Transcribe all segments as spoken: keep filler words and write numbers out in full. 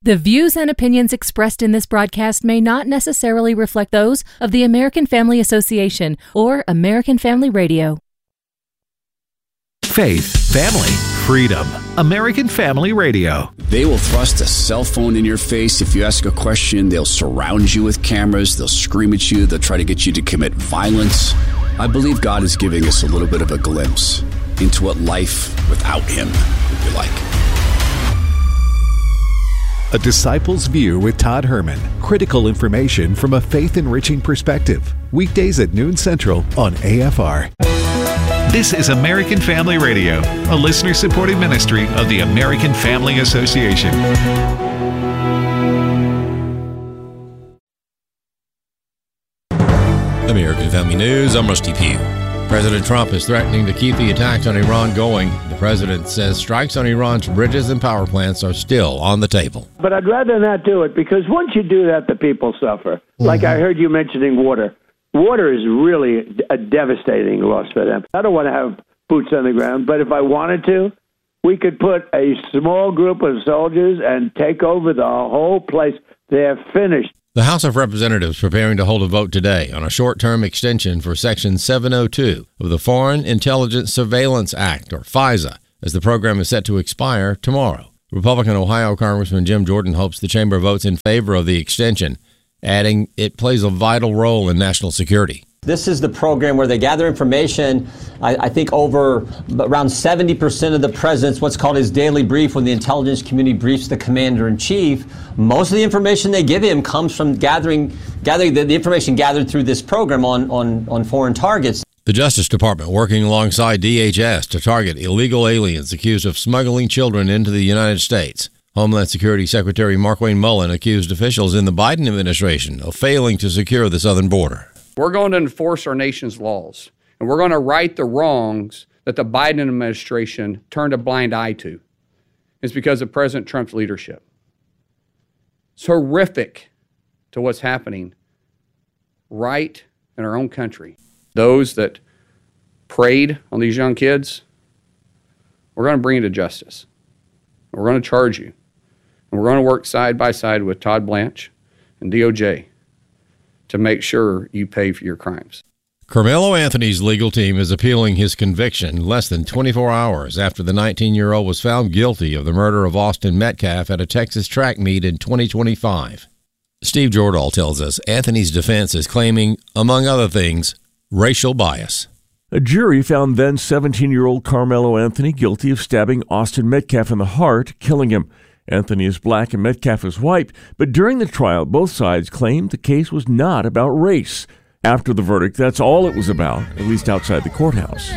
The views and opinions expressed in this broadcast may not necessarily reflect those of the American Family Association or American Family Radio. Faith, family, freedom. American Family Radio. They will thrust a cell phone in your face. If you ask a question, they'll surround you with cameras. They'll scream at you. They'll try to get you to commit violence. I believe God is giving us a little bit of a glimpse into what life without Him would be like. A Disciple's View with Todd Herman. Critical information from a faith-enriching perspective. Weekdays at noon Central on A F R. This is American Family Radio, a listener-supported ministry of the American Family Association. American Family News, I'm Rusty Pugh. President Trump is threatening to keep the attacks on Iran going. The president says strikes on Iran's bridges and power plants are still on the table. But I'd rather not do it, because once you do that, the people suffer. Mm-hmm. Like I heard you mentioning water. Water is really a devastating loss for them. I don't want to have boots on the ground, but if I wanted to, we could put a small group of soldiers and take over the whole place. They're finished. The House of Representatives preparing to hold a vote today on a short-term extension for Section seven oh two of the Foreign Intelligence Surveillance Act, or FISA, as the program is set to expire tomorrow. Republican Ohio Congressman Jim Jordan hopes the chamber votes in favor of the extension, adding it plays a vital role in national security. This is the program where they gather information. I, I think over around seventy percent of the president's what's called his daily brief, when the intelligence community briefs the commander-in-chief. Most of the information they give him comes from gathering gathering the, the information gathered through this program on, on, on foreign targets. The Justice Department working alongside D H S to target illegal aliens accused of smuggling children into the United States. Homeland Security Secretary Markwayne Mullin accused officials in the Biden administration of failing to secure the southern border. We're going to enforce our nation's laws, and we're going to right the wrongs that the Biden administration turned a blind eye to. It's because of President Trump's leadership. It's horrific to what's happening right in our own country. Those that preyed on these young kids, we're going to bring you to justice. We're going to charge you. And we're going to work side by side with Todd Blanche and D O J to make sure you pay for your crimes. Carmelo Anthony's legal team is appealing his conviction less than twenty-four hours after the nineteen-year-old was found guilty of the murder of Austin Metcalf at a Texas track meet in twenty twenty-five. Steve Jordahl tells us Anthony's defense is claiming, among other things, racial bias. A jury found then seventeen-year-old Carmelo Anthony guilty of stabbing Austin Metcalf in the heart, killing him. Anthony is black and Metcalf is white, but during the trial, both sides claimed the case was not about race. After the verdict, that's all it was about, at least outside the courthouse.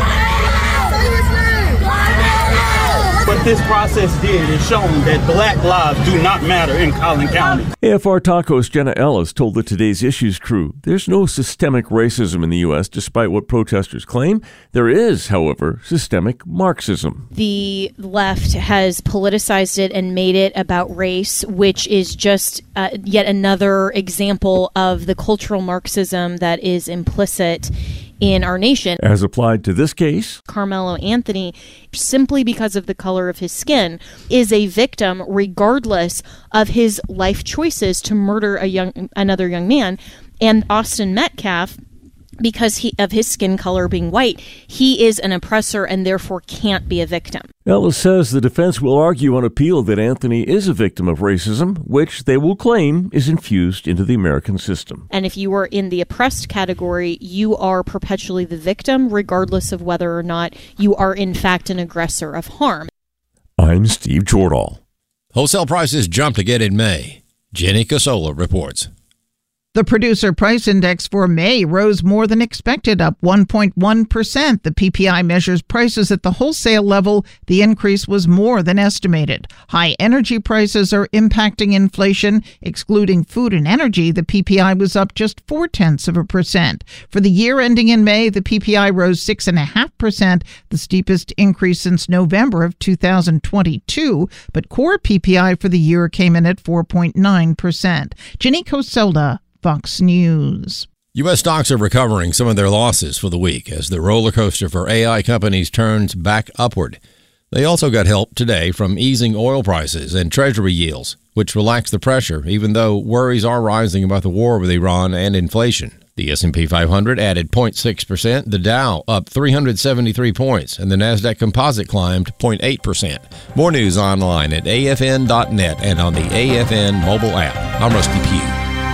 What this process did is shown that black lives do not matter in Collin County. A F R Talk host Jenna Ellis told the Today's Issues crew there's no systemic racism in the U S, despite what protesters claim. There is, however, systemic Marxism. The left has politicized it and made it about race, which is just uh, yet another example of the cultural Marxism that is implicit in our nation. As applied to this case, Carmelo Anthony, simply because of the color of his skin, is a victim regardless of his life choices to murder a young another young man. And Austin Metcalf, because he, of his skin color being white, he is an oppressor and therefore can't be a victim. Ellis says the defense will argue on appeal that Anthony is a victim of racism, which they will claim is infused into the American system. And if you are in the oppressed category, you are perpetually the victim, regardless of whether or not you are in fact an aggressor of harm. I'm Steve Jordahl. Wholesale prices jumped again in May. Jenny Casola reports. The Producer Price Index for May rose more than expected, up one point one percent. The P P I measures prices at the wholesale level. The increase was more than estimated. High energy prices are impacting inflation. Excluding food and energy, the P P I was up just four-tenths of a percent. For the year ending in May, the P P I rose six point five percent, the steepest increase since November of two thousand twenty-two. But core P P I for the year came in at four point nine percent. Jenny Coselda, Fox News. U S stocks are recovering some of their losses for the week as the roller coaster for A I companies turns back upward. They also got help today from easing oil prices and treasury yields. which relaxed the pressure, even though worries are rising about the war with Iran and inflation. The S and P five hundred added zero point six percent, the Dow up three hundred seventy-three points, and the NASDAQ Composite climbed zero point eight percent. More news online at A F N dot net and on the A F N mobile app. I'm Rusty Pugh.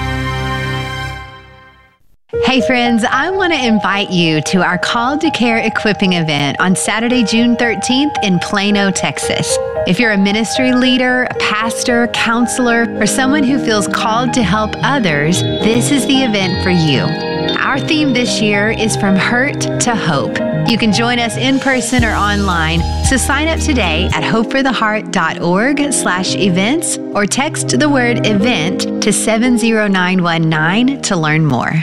Hey friends, I want to invite you to our Called to Care equipping event on Saturday, June thirteenth in Plano, Texas. If you're a ministry leader, a pastor, counselor, or someone who feels called to help others, this is the event for you. Our theme this year is From Hurt to Hope. You can join us in person or online, so sign up today at hopefortheheart.org slash events or text the word event to seven zero nine one nine to learn more.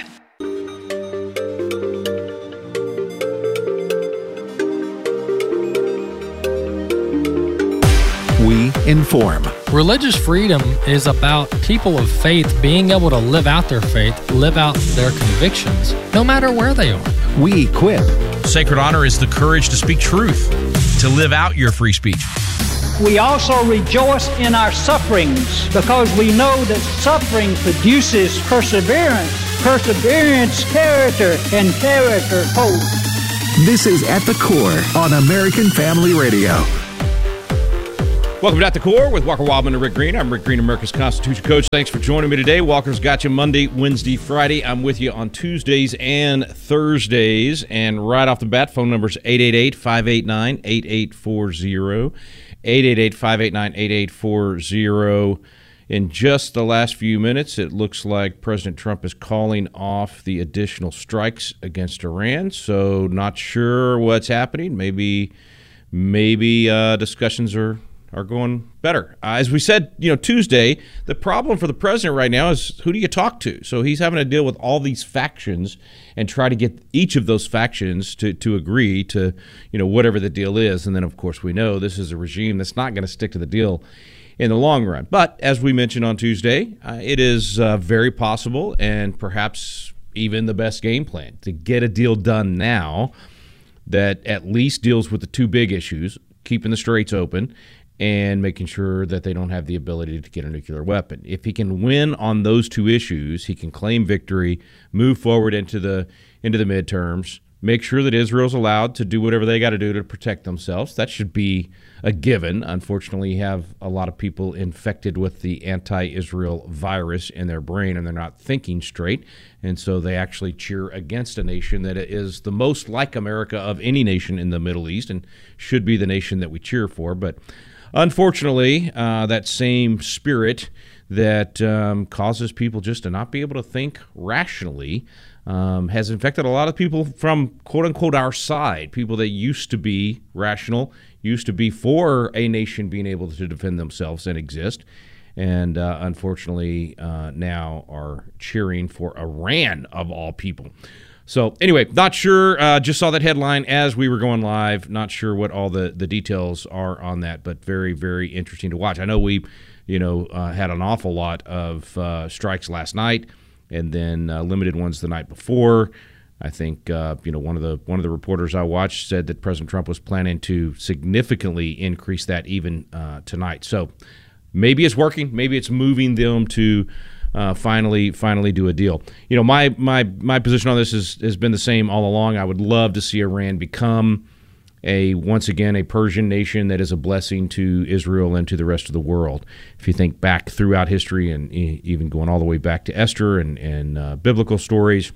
We inform. Religious freedom is about people of faith being able to live out their faith, live out their convictions, no matter where they are. We equip. Sacred honor is the courage to speak truth, to live out your free speech. We also rejoice in our sufferings because we know that suffering produces perseverance, perseverance, character, and character, hope. This is At the Core on American Family Radio. Welcome to At the Core with Walker Wildman and Rick Green. I'm Rick Green, America's Constitution Coach. Thanks for joining me today. Walker's got you Monday, Wednesday, Friday. I'm with you on Tuesdays and Thursdays. And right off the bat, phone number's eight eight eight, five eight nine, eight eight four zero. eight eight eight, five eight nine, eight eight four zero. In just the last few minutes, it looks like President Trump is calling off the additional strikes against Iran. So not sure what's happening. Maybe, maybe uh, discussions are... are going better. Uh, as we said, you know, Tuesday, the problem for the president right now is who do you talk to? So he's having to deal with all these factions and try to get each of those factions to, to agree to, you know, whatever the deal is. And then, of course, we know this is a regime that's not going to stick to the deal in the long run. But as we mentioned on Tuesday, uh, it is uh, very possible and perhaps even the best game plan to get a deal done now that at least deals with the two big issues, keeping the straits open and making sure that they don't have the ability to get a nuclear weapon. If he can win on those two issues, he can claim victory, move forward into the into the midterms, make sure that Israel's allowed to do whatever they got to do to protect themselves. That should be a given. Unfortunately, you have a lot of people infected with the anti-Israel virus in their brain, and they're not thinking straight, and so they actually cheer against a nation that is the most like America of any nation in the Middle East and should be the nation that we cheer for. But unfortunately, uh, that same spirit that um, causes people just to not be able to think rationally um, has infected a lot of people from, quote-unquote, our side, people that used to be rational, used to be for a nation being able to defend themselves and exist, and uh, unfortunately uh, now are cheering for Iran, of all people. So anyway, not sure, uh, just saw that headline as we were going live, not sure what all the, the details are on that, but very, very interesting to watch. I know we, you know, uh, had an awful lot of uh, strikes last night and then uh, limited ones the night before. I think, uh, you know, one of the one of the reporters I watched said that President Trump was planning to significantly increase that even uh, tonight. So maybe it's working, maybe it's moving them to Uh, finally, finally do a deal. You know, my my my position on this is, has been the same all along. I would love to see Iran become a once again a Persian nation that is a blessing to Israel and to the rest of the world. If you think back throughout history and even going all the way back to Esther and and uh, biblical stories,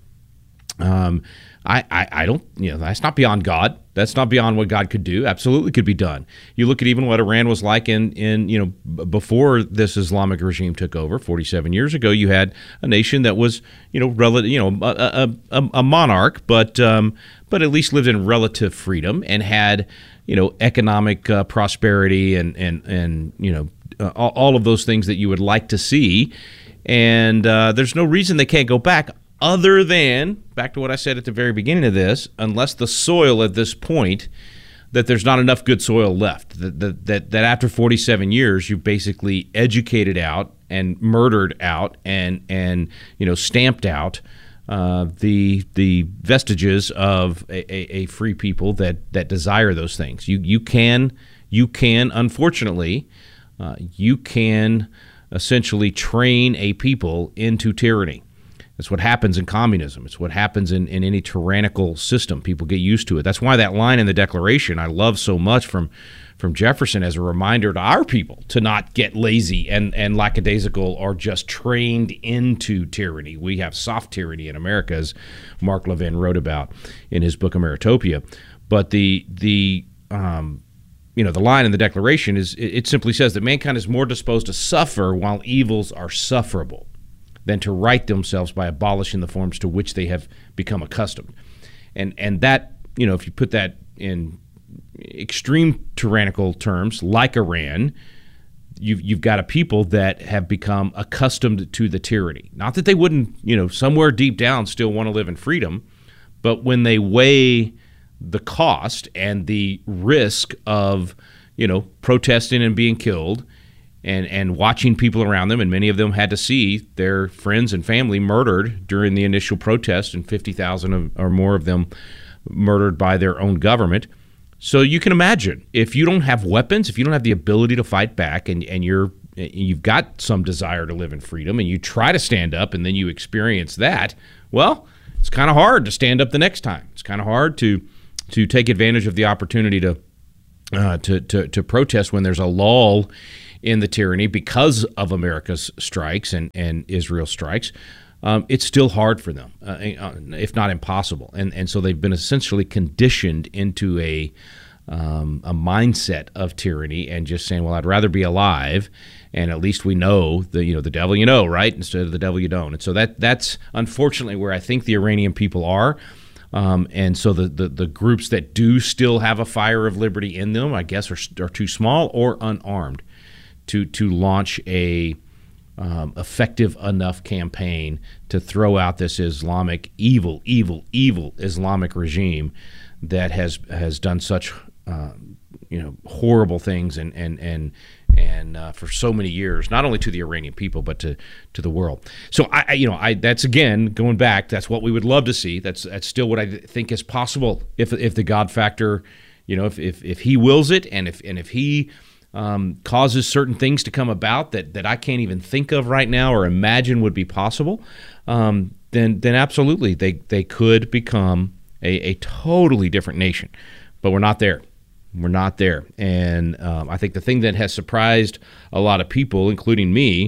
um, I, I I don't you know that's not beyond God. That's not beyond what God could do. Absolutely could be done. You look at even what Iran was like in, in you know, b- before this Islamic regime took over forty-seven years ago. You had a nation that was, you know, rel- you know, a, a, a monarch, but um, but at least lived in relative freedom and had, you know, economic uh, prosperity and and and you know uh, all of those things that you would like to see. And uh, there's no reason they can't go back. Other than, back to what I said at the very beginning of this, unless the soil at this point, that there's not enough good soil left, that that that, that after forty-seven years, you've basically educated out and murdered out and and you know stamped out uh, the the vestiges of a, a, a free people that that desire those things. You you can you can unfortunately uh, you can. essentially train a people into tyranny. That's what happens in communism. It's what happens in, in any tyrannical system. People get used to it. That's why that line in the Declaration I love so much from from Jefferson as a reminder to our people to not get lazy and, and lackadaisical or just trained into tyranny. We have soft tyranny in America, as Mark Levin wrote about in his book Ameritopia. But the the um, you know the line in the Declaration is it, it simply says that mankind is more disposed to suffer while evils are sufferable than to right themselves by abolishing the forms to which they have become accustomed. And and that, you know, if you put that in extreme tyrannical terms, like Iran, you've, you've got a people that have become accustomed to the tyranny. Not that they wouldn't, you know, somewhere deep down still want to live in freedom, but when they weigh the cost and the risk of, you know, protesting and being killed, and and watching people around them, and many of them had to see their friends and family murdered during the initial protest, and fifty thousand or more of them murdered by their own government. So you can imagine, if you don't have weapons, if you don't have the ability to fight back, and, and you're you've got some desire to live in freedom, and you try to stand up, and then you experience that, well, it's kind of hard to stand up the next time. It's kind of hard to to take advantage of the opportunity to uh, to, to to protest when there's a lull in the tyranny because of America's strikes and, and Israel's strikes. Um, it's still hard for them, uh, if not impossible. And and so they've been essentially conditioned into a um, a mindset of tyranny and just saying, well, I'd rather be alive, and at least we know the you know the devil you know, right, instead of the devil you don't. And so that that's unfortunately where I think the Iranian people are. Um, and so the, the the groups that do still have a fire of liberty in them, I guess, are, are too small or unarmed to to launch a um, effective enough campaign to throw out this Islamic evil, evil, evil Islamic regime that has has done such uh, you know horrible things and and and and uh, for so many years, not only to the Iranian people but to to the world. So I, I you know I that's again going back. That's what we would love to see. That's that's still what I think is possible if if the God factor, you know, if if if he wills it, and if and if he Um, causes certain things to come about that, that I can't even think of right now or imagine would be possible, um, then then absolutely they, they could become a, a totally different nation. But we're not there. We're not there. And um, I think the thing that has surprised a lot of people, including me,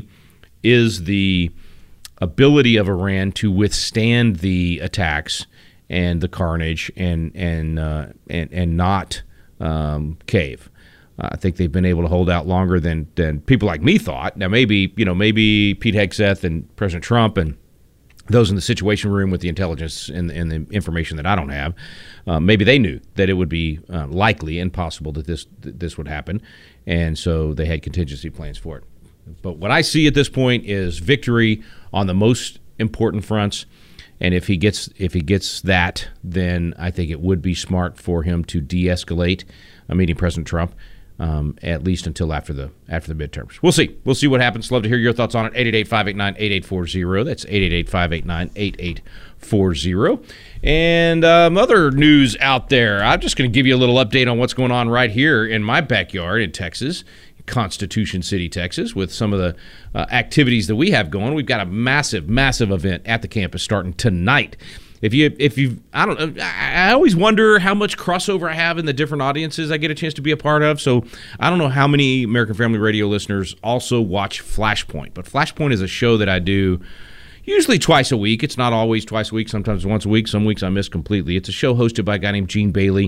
is the ability of Iran to withstand the attacks and the carnage and and uh, and, and not um, cave. Uh, I think they've been able to hold out longer than than people like me thought. Now, maybe you know, maybe Pete Hegseth and President Trump and those in the Situation Room with the intelligence and, and the information that I don't have, uh, maybe they knew that it would be uh, likely and possible that this that this would happen, and so they had contingency plans for it. But what I see at this point is victory on the most important fronts, and if he gets if he gets that, then I think it would be smart for him to de-escalate uh, meeting President Trump. Um, at least until after the after the midterms. We'll see. We'll see what happens. Love to hear your thoughts on it. eight eight eight, five eight nine, eight eight four zero. That's eight eight eight, five eight nine, eight eight four zero. And um, other news out there. I'm just going to give you a little update on what's going on right here in my backyard in Texas, Constitution City, Texas, with some of the uh, activities that we have going. We've got a massive, massive event at the campus starting tonight. If you, if you, I don't know, I always wonder how much crossover I have in the different audiences I get a chance to be a part of. So I don't know how many American Family Radio listeners also watch Flashpoint, but Flashpoint is a show that I do usually twice a week. It's not always twice a week, sometimes once a week. Some weeks I miss completely. It's a show hosted by a guy named Gene Bailey,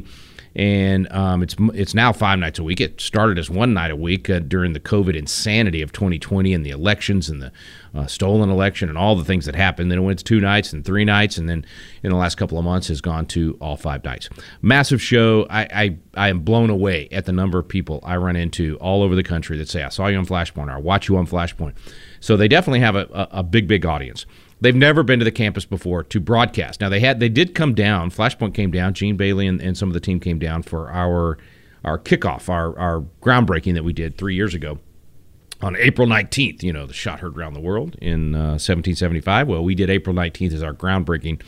and um, it's it's now five nights a week. It started as one night a week uh, during the COVID insanity of twenty twenty and the elections and the uh, stolen election and all the things that happened. Then it went to two nights and three nights, and then in the last couple of months has gone to all five nights. Massive show. I, I, I am blown away at the number of people I run into all over the country that say, I saw you on Flashpoint, or I watch you on Flashpoint. So they definitely have a, a, a big, big audience. They've never been to the campus before to broadcast. Now, they had they did come down. Flashpoint came down. Gene Bailey and, and some of the team came down for our our kickoff, our, our groundbreaking that we did three years ago on April nineteenth. You know, the shot heard around the world in uh, seventeen seventy-five. Well, we did April nineteenth as our groundbreaking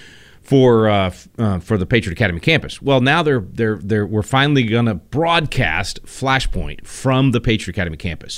for uh, uh, for the Patriot Academy campus. Well, now they're they're they're we're finally going to broadcast Flashpoint from the Patriot Academy campus. So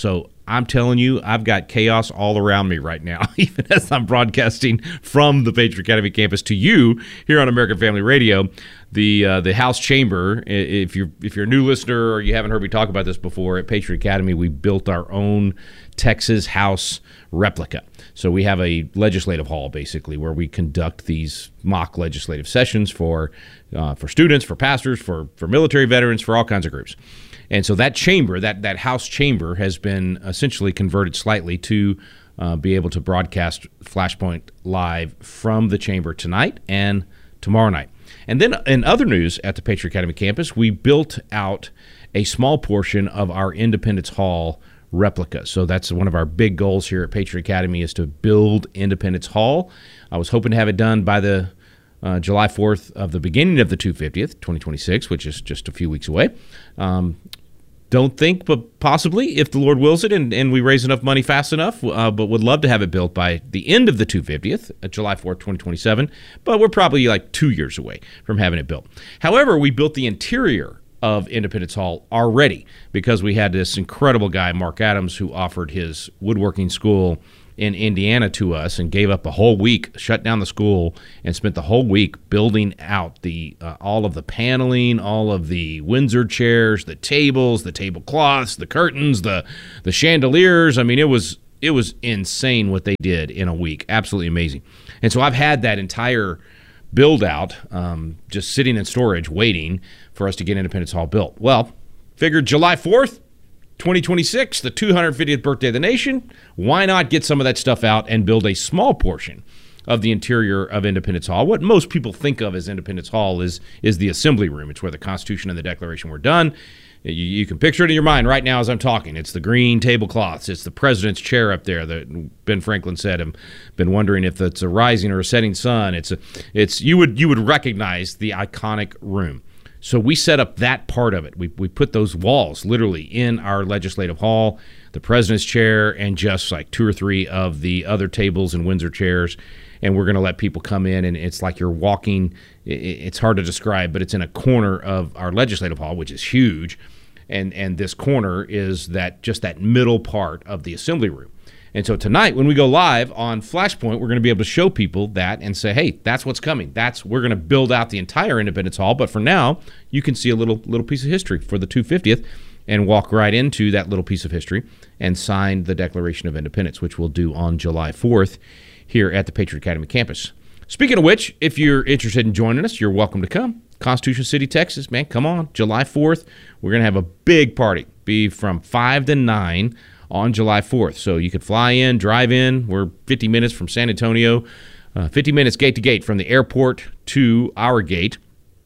I'm telling you, I've got chaos all around me right now, even as I'm broadcasting from the Patriot Academy campus to you here on American Family Radio. The uh, the House Chamber, if you're, if you're a new listener or you haven't heard me talk about this before, at Patriot Academy, we built our own Texas House replica. So we have a legislative hall, basically, where we conduct these mock legislative sessions for uh, for students, for pastors, for, for military veterans, for all kinds of groups. And so that chamber, that, that House chamber, has been essentially converted slightly to uh, be able to broadcast Flashpoint live from the chamber tonight and tomorrow night. And then in other news at the Patriot Academy campus, we built out a small portion of our Independence Hall replica. So that's one of our big goals here at Patriot Academy, is to build Independence Hall. I was hoping to have it done by the uh, July fourth of the beginning of the two hundred fiftieth, twenty twenty-six, which is just a few weeks away. Um, Don't think, but possibly, if the Lord wills it and, and we raise enough money fast enough, uh, but would love to have it built by the end of the two hundred fiftieth, uh, July fourth, twenty twenty-seven, but we're probably like two years away from having it built. However, we built the interior of Independence Hall already because we had this incredible guy, Mark Adams, who offered his woodworking school in Indiana to us and gave up a whole week, shut down the school, and spent the whole week building out the uh, all of the paneling, all of the Windsor chairs, the tables, the tablecloths, the curtains, the the chandeliers. I mean, it was it was insane what they did in a week. Absolutely amazing. And so I've had that entire build out um, just sitting in storage waiting for us to get Independence Hall built. Well, figured July fourth, twenty twenty-six, the two hundred fiftieth birthday of the nation, why not get some of that stuff out and build a small portion of the interior of Independence Hall? What most people think of as Independence Hall is is the assembly room. It's where the Constitution and the Declaration were done. You, you can picture it in your mind right now as I'm talking. It's the green tablecloths. It's the president's chair up there that Ben Franklin said. I've been wondering if it's a rising or a setting sun. It's a, it's you would you would recognize the iconic room. So we set up that part of it. We we put those walls literally in our legislative hall, the president's chair, and just like two or three of the other tables and Windsor chairs. And we're going to let people come in, and it's like you're walking. It's hard to describe, but it's in a corner of our legislative hall, which is huge. And and this corner is that just that middle part of the assembly room. And so tonight, when we go live on Flashpoint, we're going to be able to show people that and say, hey, that's what's coming. That's we're going to build out the entire Independence Hall. But for now, you can see a little little piece of history for the two hundred fiftieth and walk right into that little piece of history and sign the Declaration of Independence, which we'll do on July fourth here at the Patriot Academy campus. Speaking of which, if you're interested in joining us, you're welcome to come. Constitution City, Texas, man, come on. July fourth, we're going to have a big party. Be from five to nine on July fourth. So you could fly in, drive in. We're fifty minutes from San Antonio, uh, fifty minutes gate to gate from the airport to our gate,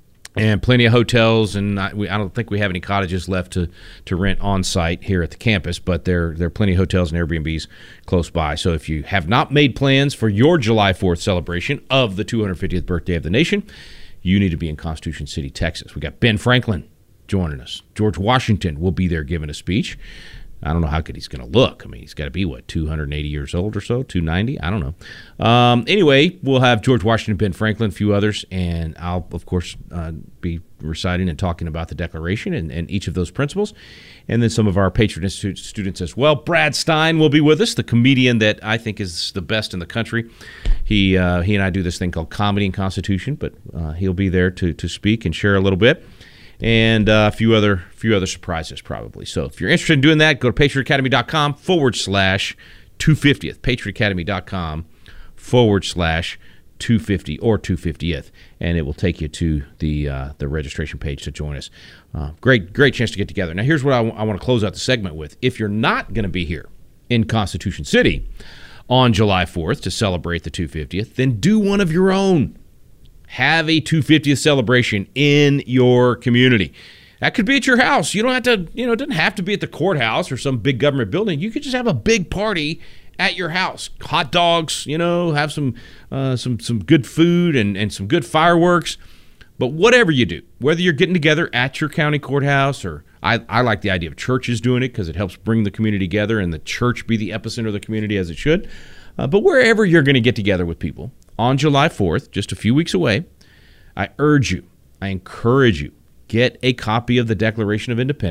and plenty of hotels. And I, we, I don't think we have any cottages left to, to rent on site here at the campus, but there, there are plenty of hotels and Airbnbs close by. So if you have not made plans for your July fourth celebration of the two hundred fiftieth birthday of the nation, you need to be in Constitution City, Texas. We got Ben Franklin joining us. George Washington will be there giving a speech. I don't know how good he's going to look. I mean, he's got to be, what, two hundred eighty years old or so, two ninety? I don't know. Um, anyway, we'll have George Washington, Ben Franklin, a few others, and I'll, of course, uh, be reciting and talking about the Declaration and, and each of those principles, and then some of our Patriot Institute students as well. Brad Stein will be with us, the comedian that I think is the best in the country. He uh, he and I do this thing called Comedy and Constitution, but uh, he'll be there to to speak and share a little bit. And uh, a few other few other surprises probably. So if you're interested in doing that, go to patriotacademy.com forward slash 250th. patriotacademy.com forward slash 250 or two hundred fiftieth. And it will take you to the uh, the registration page to join us. Uh, great, great chance to get together. Now here's what I, w- I want to close out the segment with. If you're not going to be here in Constitution City on July fourth to celebrate the two hundred fiftieth, then do one of your own. Have a two hundred fiftieth celebration in your community. That could be at your house. You don't have to, you know, it doesn't have to be at the courthouse or some big government building. You could just have a big party at your house. Hot dogs, you know, have some uh, some some good food and, and some good fireworks. But whatever you do, whether you're getting together at your county courthouse or I, I like the idea of churches doing it because it helps bring the community together and the church be the epicenter of the community as it should. Uh, but wherever you're going to get together with people, on July fourth, just a few weeks away, I urge you, I encourage you, get a copy of the Declaration of Independence.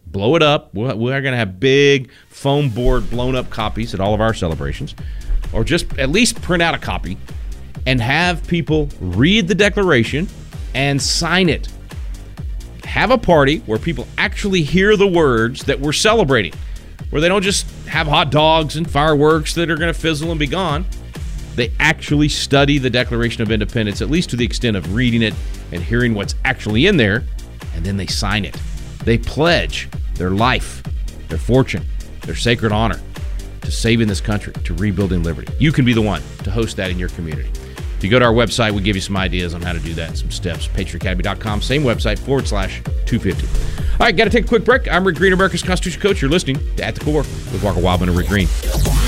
blow it up. We're, we're going to have big foam board blown up copies at all of our celebrations, or just at least print out a copy and have people read the Declaration and sign it. Have a party where people actually hear the words that we're celebrating, where they don't just have hot dogs and fireworks that are going to fizzle and be gone. They actually study the Declaration of Independence, at least to the extent of reading it and hearing what's actually in there, and then they sign it. They pledge their life, their fortune, their sacred honor to saving this country, to rebuilding liberty. You can be the one to host that in your community. If you go to our website, we give you some ideas on how to do that and some steps. patriot academy dot com, same website, forward slash two fifty. All right, got to take a quick break. I'm Rick Green, America's Constitution Coach. You're listening to At the Core with Walker Wildman and Rick Green.